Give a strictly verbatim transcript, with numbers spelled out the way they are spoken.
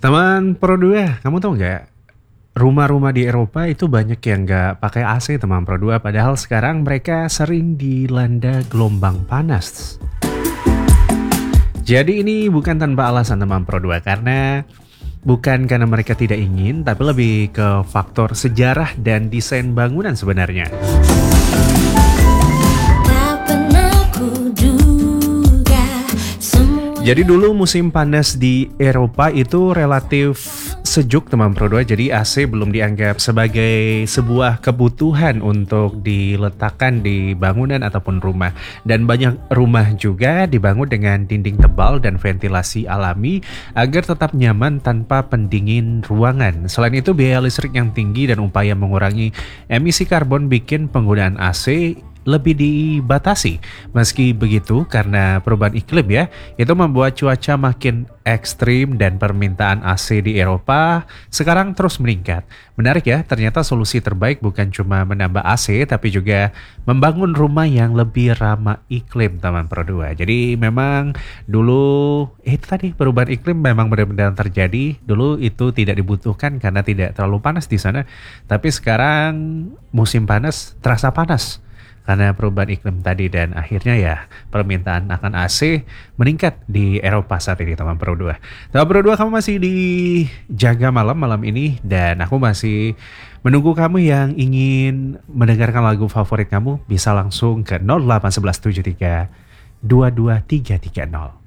Teman Pro dua, kamu tahu nggak? Rumah-rumah di Eropa itu banyak yang nggak pakai A C teman Pro dua, padahal sekarang mereka sering dilanda gelombang panas. Jadi ini bukan tanpa alasan teman Pro dua, karena bukan karena mereka tidak ingin, tapi lebih ke faktor sejarah dan desain bangunan sebenarnya. Jadi dulu musim panas di Eropa itu relatif sejuk teman Pro dua, jadi A C belum dianggap sebagai sebuah kebutuhan untuk diletakkan di bangunan ataupun rumah. Dan banyak rumah juga dibangun dengan dinding tebal dan ventilasi alami agar tetap nyaman tanpa pendingin ruangan. Selain itu biaya listrik yang tinggi dan upaya mengurangi emisi karbon bikin penggunaan A C lebih dibatasi. Meski begitu, karena perubahan iklim ya, itu membuat cuaca makin ekstrim dan permintaan A C di Eropa sekarang terus meningkat. Menarik ya, ternyata solusi terbaik bukan cuma menambah A C, tapi juga membangun rumah yang lebih ramah iklim teman Pro dua. Jadi memang dulu, eh, itu tadi perubahan iklim memang benar-benar terjadi. Dulu itu tidak dibutuhkan karena tidak terlalu panas di sana. Tapi sekarang musim panas terasa panas karena perubahan iklim tadi, dan akhirnya ya permintaan akan A C meningkat di Eropa saat ini teman Pro dua. Teman Pro dua, kamu masih di Jaga Malam malam ini, dan aku masih menunggu kamu yang ingin mendengarkan lagu favorit kamu. Bisa langsung ke nol delapan satu satu tujuh tiga dua dua tiga tiga nol.